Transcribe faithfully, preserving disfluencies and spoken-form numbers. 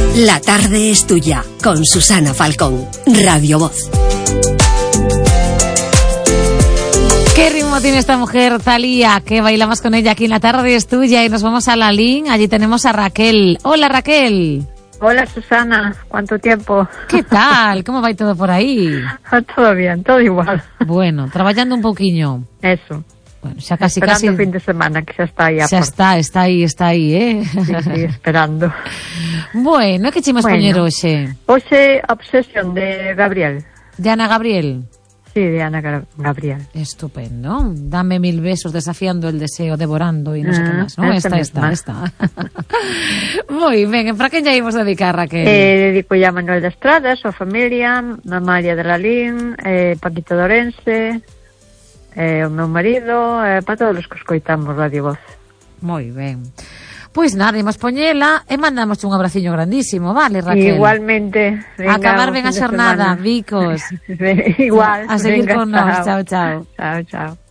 La tarde es tuya, con Susana Falcón, Radio Voz. ¿Qué ritmo tiene esta mujer, Thalía? Que bailamos con ella aquí en La tarde es tuya y nos vamos a la Lin. Allí tenemos a Raquel. Hola, Raquel. Hola, Susana. ¿Cuánto tiempo? ¿Qué tal? ¿Cómo va todo por ahí? Todo bien, todo igual. Bueno, trabajando un poquillo. Eso. Bueno, xa casi, esperando casi... o fin de semana, que xa está aí. Xa por... está, está aí, está aí, eh? Sí, sí, esperando. Bueno, que chimos bueno, poñer hoxe? Hoxe, Obsesión, de Gabriel. De Ana Gabriel? Sí, de Ana Gabriel. Estupendo. Dame mil besos, desafiando el deseo, devorando y no sé ah, qué más, ¿no? Esta, esta, esta. Moi ben, para quen lle imos dedicar, Raquel? Eh, dedico ya a Manuel de Estrada, a súa familia, a María de la Lin, eh, Paquito de Orense, eh, o meu marido, eh, para todos os que escoitamos Radio Voz. Moi ben. Pois nada, imos poñela e mandamos un abraciño grandísimo, vale, Raquel? Igualmente. Venga, acabar ben a xornada, bicos. Igual. A seguir venga, con nós, chao, chao. Chao, chao.